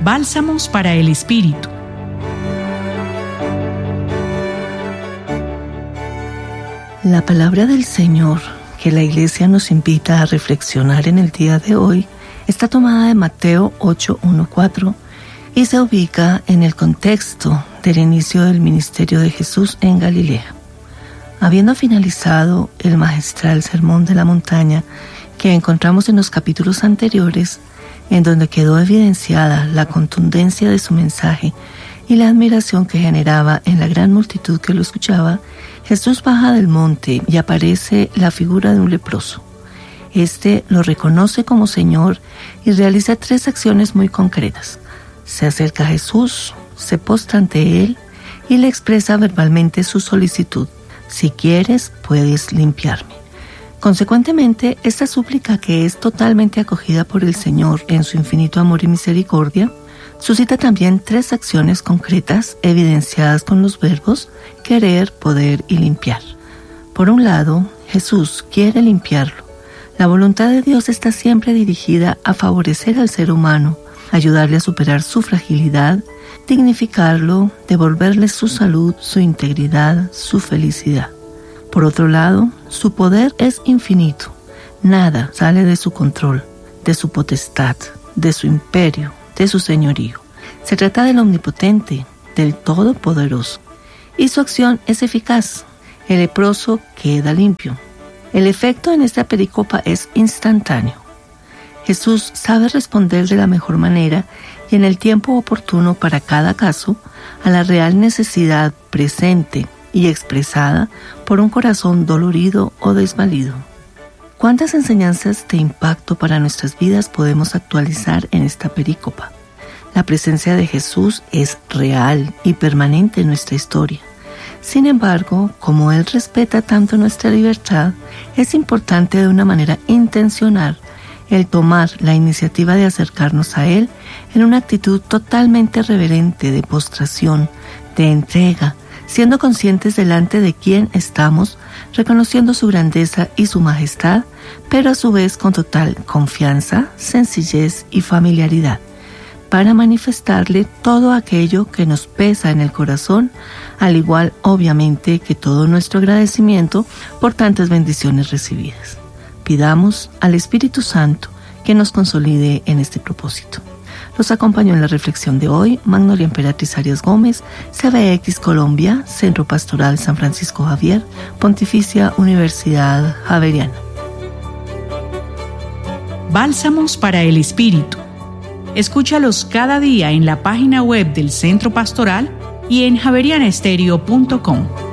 Bálsamos para el Espíritu. La palabra del Señor que la Iglesia nos invita a reflexionar en el día de hoy está tomada de Mateo 8:1-4 y se ubica en el contexto del inicio del ministerio de Jesús en Galilea. Habiendo finalizado el magistral Sermón de la Montaña que encontramos en los capítulos anteriores, en donde quedó evidenciada la contundencia de su mensaje y la admiración que generaba en la gran multitud que lo escuchaba, Jesús baja del monte y aparece la figura de un leproso. Este lo reconoce como Señor y realiza 3 acciones muy concretas. Se acerca a Jesús, se postra ante Él y le expresa verbalmente su solicitud: si quieres, puedes limpiarme. Consecuentemente, esta súplica, que es totalmente acogida por el Señor en su infinito amor y misericordia, suscita también 3 acciones concretas evidenciadas con los verbos querer, poder y limpiar. Por un lado, Jesús quiere limpiarlo. La voluntad de Dios está siempre dirigida a favorecer al ser humano, ayudarle a superar su fragilidad, dignificarlo, devolverle su salud, su integridad, su felicidad. Por otro lado, su poder es infinito. Nada sale de su control, de su potestad, de su imperio, de su señorío. Se trata del omnipotente, del todopoderoso. Y su acción es eficaz. El leproso queda limpio. El efecto en esta pericopa es instantáneo. Jesús sabe responder de la mejor manera y en el tiempo oportuno para cada caso a la real necesidad presente y expresada por un corazón dolorido o desvalido. ¿Cuántas enseñanzas de impacto para nuestras vidas podemos actualizar en esta perícopa? La presencia de Jesús es real y permanente en nuestra historia. Sin embargo, como Él respeta tanto nuestra libertad, es importante de una manera intencional el tomar la iniciativa de acercarnos a Él en una actitud totalmente reverente de postración, de entrega, siendo conscientes delante de quién estamos, reconociendo su grandeza y su majestad, pero a su vez con total confianza, sencillez y familiaridad, para manifestarle todo aquello que nos pesa en el corazón, al igual obviamente que todo nuestro agradecimiento por tantas bendiciones recibidas. Pidamos al Espíritu Santo que nos consolide en este propósito. Los acompañó en la reflexión de hoy Magnolia Emperatriz Arias Gómez, CBX Colombia, Centro Pastoral San Francisco Javier, Pontificia Universidad Javeriana. Bálsamos para el Espíritu. Escúchalos cada día en la página web del Centro Pastoral y en javerianaestereo.com.